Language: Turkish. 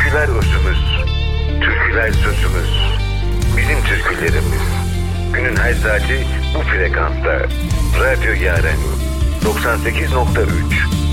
Türküler özümüz, türküler sözümüz. Bizim türkülerimiz. Günün her saati bu frekansta. Radyo Yaren 98.3